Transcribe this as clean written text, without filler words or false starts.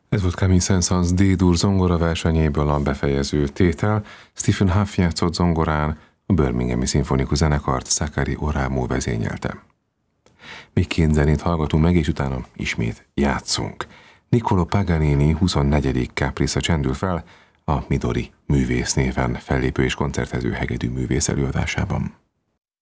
Ez volt Camille Saint-Saëns D-dur zongora versenyéből a befejező tétel. Stephen Huff játszott zongorán, a Birminghami Szimfonikus Zenekart Sakari Oramo vezényelte. Még két zenét hallgatunk meg, és utána ismét játszunk. Niccolò Paganini 24. Caprice csendül fel a Midori művész néven fellépő és koncertező hegedű művész előadásában.